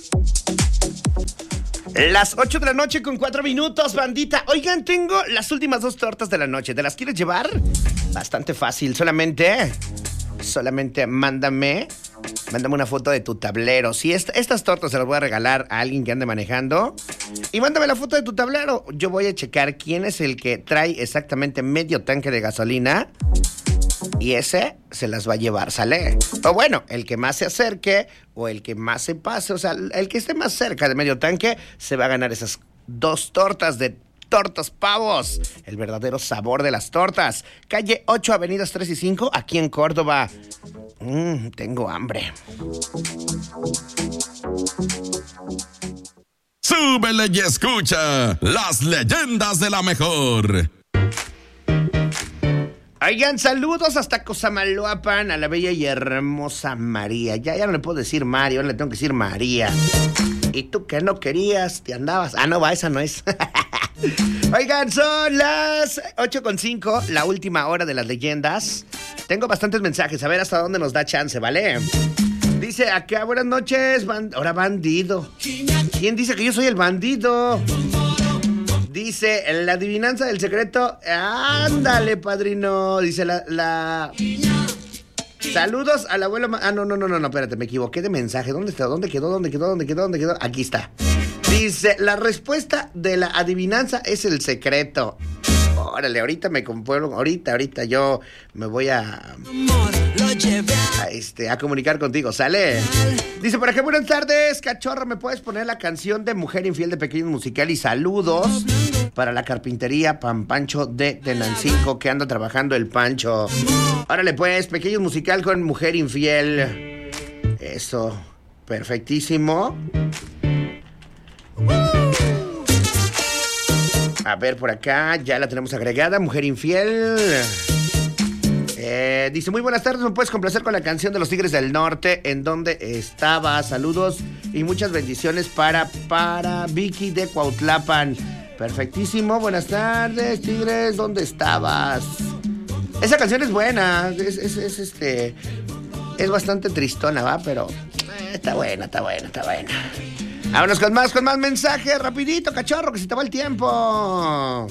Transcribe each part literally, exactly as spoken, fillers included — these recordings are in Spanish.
Las ocho de la noche con cuatro minutos, bandita. Oigan, tengo las últimas dos tortas de la noche. ¿Te las quieres llevar? Bastante fácil. Solamente, solamente mándame, mándame una foto de tu tablero. Si esta, estas tortas se las voy a regalar a alguien que ande manejando. Y mándame la foto de tu tablero. Yo voy a checar quién es el que trae exactamente medio tanque de gasolina. Y ese se las va a llevar, ¿sale? O bueno, el que más se acerque o el que más se pase, o sea, el que esté más cerca de medio tanque se va a ganar esas dos tortas de Tortas Pavos. El verdadero sabor de las tortas. Calle ocho, avenidas tres y cinco, aquí en Córdoba. Mmm, tengo hambre. Súbele y escucha las leyendas de la mejor. Oigan, saludos hasta Cosamaloapan, a la bella y hermosa María. Ya, ya no le puedo decir María, ahora le tengo que decir María. ¿Y tú que no querías? ¿Te andabas? Ah, no, va, esa no es. Oigan, son las ocho con cinco, la última hora de las leyendas. Tengo bastantes mensajes, a ver hasta dónde nos da chance, ¿vale? Dice acá, buenas noches, band- ahora bandido. ¿Quién dice que yo soy el bandido? Dice, la adivinanza del secreto. Ándale, padrino. Dice la, la... Saludos al abuelo. Ma... Ah, no, no, no, no, no, espérate, me equivoqué de mensaje. ¿Dónde está? ¿Dónde quedó? ¿Dónde quedó? ¿Dónde quedó? ¿Dónde quedó? Aquí está. Dice, la respuesta de la adivinanza es el secreto. Órale, ahorita me compruebo. Ahorita, ahorita yo me voy a... A, este, a comunicar contigo, ¿sale? Dice por acá, buenas tardes, cachorro, ¿me puedes poner la canción de Mujer Infiel de Pequeños Musical? Y saludos para la carpintería Pan Pancho de Tenancingo, que anda trabajando el Pancho. Órale pues, Pequeños Musical con Mujer Infiel. Eso, perfectísimo. A ver, por acá, ya la tenemos agregada, Mujer Infiel. Eh, dice, muy buenas tardes, ¿me puedes complacer con la canción de los Tigres del Norte? ¿En dónde estaba? Saludos y muchas bendiciones para, para Vicky de Cuautlapan. Perfectísimo, buenas tardes, Tigres, ¿dónde estabas? Esa canción es buena, es, es, es este, es bastante tristona, ¿va? Pero eh, está buena, está buena, está buena. Vámonos con más, con más mensajes, rapidito, cachorro, que se te va el tiempo.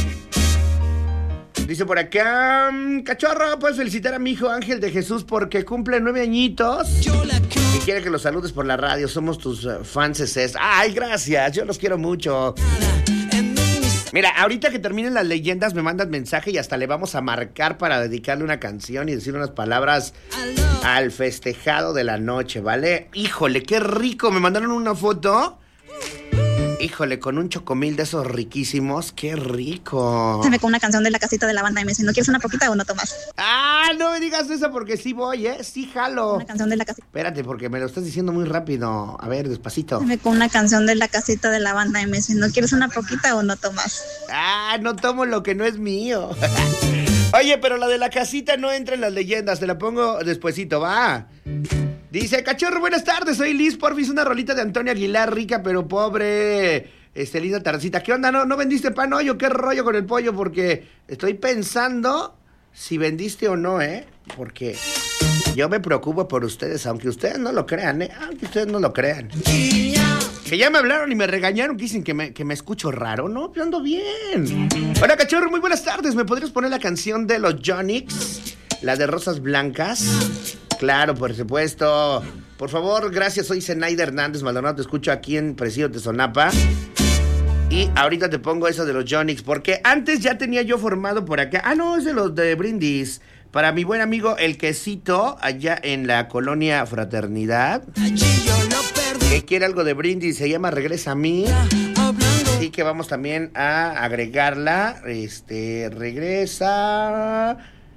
Dice por acá, cachorro, puedes felicitar a mi hijo Ángel de Jesús porque cumple nueve añitos y quiere que los saludes por la radio. Somos tus uh, fanses. Ay, gracias, yo los quiero mucho. Mira, ahorita que terminen las leyendas me mandan mensaje y hasta le vamos a marcar para dedicarle una canción y decir unas palabras al festejado de la noche, ¿vale? Híjole, qué rico, me mandaron una foto. Híjole, con un chocomil de esos riquísimos, qué rico. Se me con una canción de la casita de la banda M S. ¿No quieres una poquita o no tomas? Ah, no me digas eso porque sí voy, ¿eh? Sí jalo. Una canción de la casita. Espérate, porque me lo estás diciendo muy rápido. A ver, despacito. Se me con una canción de la casita de la banda M S. ¿No quieres una poquita o no tomas? Ah, no tomo lo que no es mío. Oye, pero la de la casita no entra en las leyendas. Te la pongo despuesito, va. Dice, cachorro, buenas tardes, soy Liz, porfis, una rolita de Antonio Aguilar, rica pero pobre, este, linda tardecita. ¿Qué onda? ¿No, no vendiste pan hoy o qué rollo con el pollo? Porque estoy pensando si vendiste o no, ¿eh? Porque yo me preocupo por ustedes, aunque ustedes no lo crean, ¿eh? Aunque ustedes no lo crean. Que ya me hablaron y me regañaron, que dicen que me, que me escucho raro, ¿no? Yo ando bien. Hola, cachorro, muy buenas tardes, ¿me podrías poner la canción de los Jonix? La de Rosas Blancas. Claro, por supuesto. Por favor, gracias. Soy Zenaida Hernández Maldonado. Te escucho aquí en Presidio de Sonapa. Y ahorita te pongo eso de los Jonix, porque antes ya tenía yo formado por acá. Ah, no, es de los de Brindis. Para mi buen amigo El Quesito, allá en la colonia Fraternidad. Que quiere algo de Brindis, se llama Regresa a mí. Así que vamos también a agregarla. Este, regresa...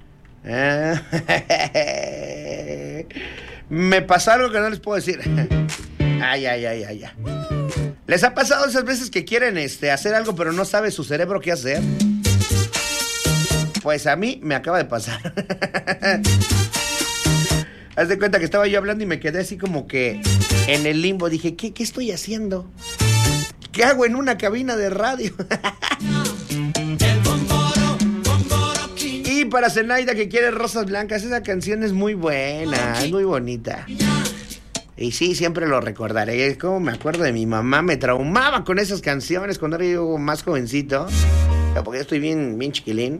Me pasa algo que no les puedo decir. Ay, ay, ay, ay, ay. ¿Les ha pasado esas veces que quieren este, hacer algo pero no sabe su cerebro qué hacer? Pues a mí me acaba de pasar. Haz de cuenta que estaba yo hablando y me quedé así como que en el limbo. Dije, ¿qué, qué estoy haciendo? ¿Qué hago en una cabina de radio? Y para Zenaida que quiere Rosas Blancas, esa canción es muy buena, es muy bonita. Y sí, siempre lo recordaré. Como me acuerdo de mi mamá, me traumaba con esas canciones cuando era yo más jovencito. Porque yo estoy bien, bien chiquilín.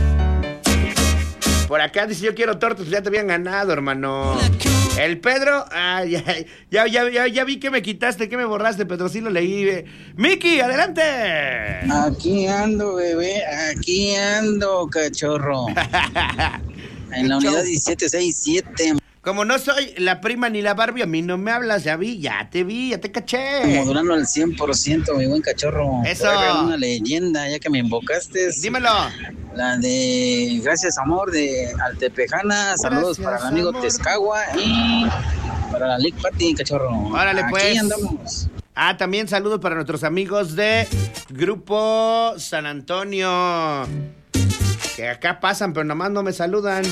Por acá dice, yo quiero tortas, pues ya te habían ganado, hermano. El Pedro, ah, ya, ya, ya, ya, ya vi que me quitaste, que me borraste, Pedro, sí lo leí. eh. Miki, adelante. Aquí ando, bebé, aquí ando, cachorro. En la unidad diecisiete sesenta y siete. Como no soy la prima ni la Barbie, a mí no me hablas, ya vi, ya te vi, ya te caché. Modulando al cien por ciento, mi buen cachorro. Eso. Traigo una leyenda, ya que me invocaste. Dímelo. La de Gracias Amor de Altepejana. Saludos Gracias, para el amigo amor. Tezcagua y para la Lick Party, cachorro. Órale, Aquí pues. andamos. Ah, también saludos para nuestros amigos de Grupo San Antonio. Que acá pasan, pero nomás no me saludan.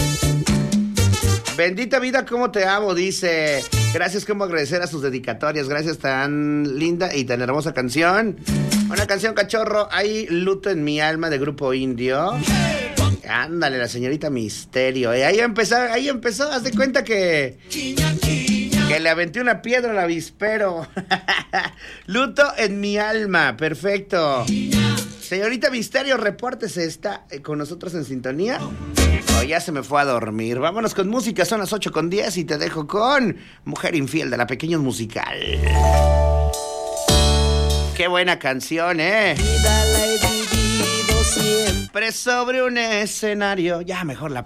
Bendita vida, cómo te amo, dice. Gracias, cómo agradecer a sus dedicatorias. Gracias, tan linda y tan hermosa canción. Una canción, cachorro. Hay luto en mi alma de Grupo Indio. Ándale, la señorita Misterio. Y ahí empezó, ahí empezó. Haz de cuenta que... Que le aventé una piedra al avispero. Luto en mi alma. Perfecto. Señorita Misterio, repórtese. ¿Está con nosotros en sintonía? Oh, ya se me fue a dormir. Vámonos con música. Son las ocho con diez y te dejo con Mujer Infiel de la Pequeños Musical. Qué buena canción, ¿eh? Siempre sobre un escenario. Ya mejor la